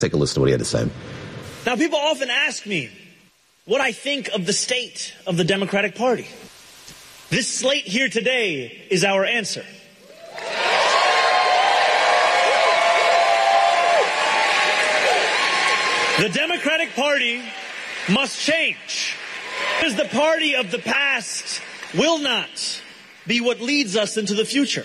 Take a listen to what he had to say. Now, people often ask me what I think of the state of the Democratic Party. This slate here today is our answer. The Democratic Party must change, because the party of the past will not be what leads us into the future.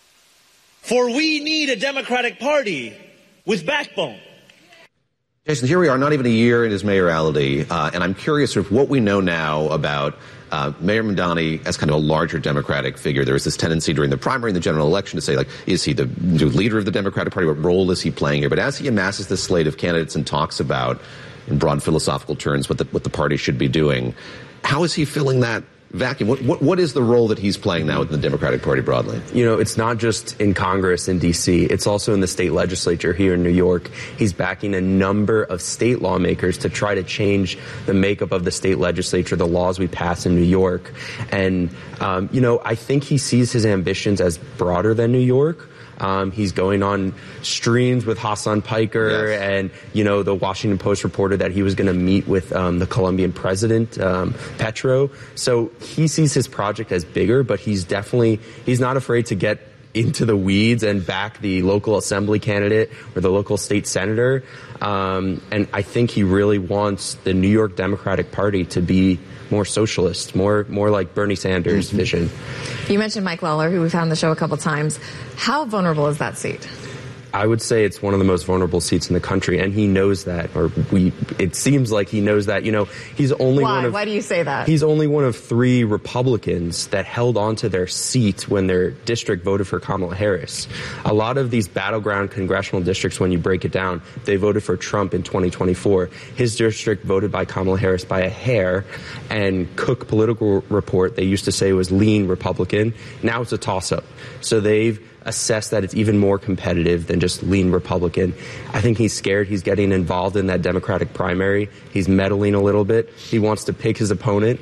For we need a Democratic Party with backbone. Jason, here we are, not even a year in his mayoralty, and I'm curious sort of what we know now about Mayor Mamdani as kind of a larger Democratic figure. There was this tendency during the primary and the general election to say, like, is he the leader of the Democratic Party? What role is he playing here? But as he amasses this slate of candidates and talks about, in broad philosophical terms, what the party should be doing, how is he filling that vacuum? What is the role that he's playing now within the Democratic Party broadly? You know, it's not just in Congress in D.C. It's also in the state legislature here in New York. He's backing a number of state lawmakers to try to change the makeup of the state legislature, the laws we pass in New York. And, you know, I think he sees his ambitions as broader than New York. He's going on streams with Hassan Piker, yes, and, you know, the Washington Post reported that he was going to meet with the Colombian president, Petro. So he sees his project as bigger, but he's not afraid to get into the weeds and back the local assembly candidate or the local state senator. And I think he really wants the New York Democratic Party to be more socialist, more like Bernie Sanders' vision. You mentioned Mike Lawler, who we've had on the show a couple times. How vulnerable is that seat? I would say it's one of the most vulnerable seats in the country, and he knows that, it seems like he knows that. You know, he's only Why do you say that? He's only one of 3 Republicans that held on to their seat when their district voted for Kamala Harris. A lot of these battleground congressional districts, when you break it down, they voted for Trump in 2024. His district voted by Kamala Harris by a hair, and Cook Political Report, they used to say, was lean Republican. Now it's a toss-up. So they've assess that it's even more competitive than just lean Republican. I think he's scared. He's getting involved in that Democratic primary. He's meddling a little bit. He wants to pick his opponent.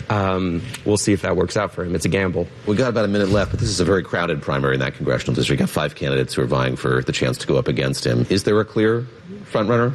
We'll see if that works out for him. It's a gamble. We've got about a minute left, but this is a very crowded primary in that congressional district. You've got 5 candidates who are vying for the chance to go up against him. Is there a clear frontrunner?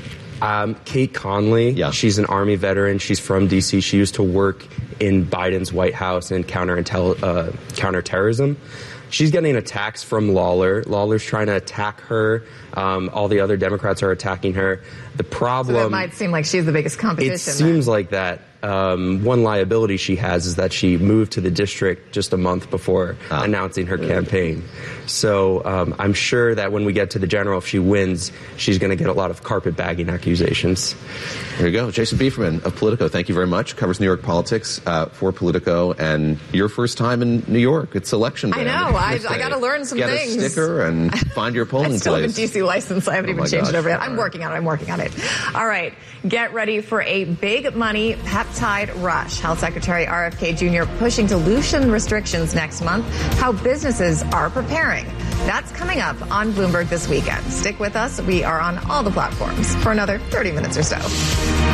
Kate Conley, yeah. She's an Army veteran. She's from D.C. She used to work in Biden's White House in counterterrorism. She's getting attacks from Lawler. Lawler's trying to attack her. All the other Democrats are attacking her. The problem... So it might seem like she's the biggest competition. It seems like that. One liability she has is that she moved to the district just a month before announcing her campaign. So I'm sure that when we get to the general, if she wins, she's going to get a lot of carpetbagging accusations. There you go. Jason Bieferman of Politico, thank you very much. Covers New York politics for Politico, and your first time in New York. It's election day. I know. I got to learn some things. Get a sticker and find your polling place. I still have a DC license. I haven't even changed it over yet. I'm working on it. All right. Get ready for a big money peptide rush. Health Secretary RFK Jr. pushing to loosen restrictions next month. How businesses are preparing. That's coming up on Bloomberg this weekend. Stick with us. We are on all the platforms for another 30 minutes or so.